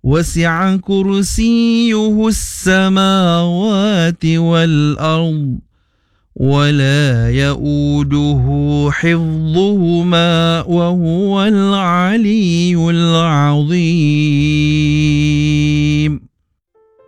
وسع كرسيه السماوات والأرض ولا يؤوده حفظهما وهو العلي العظيم.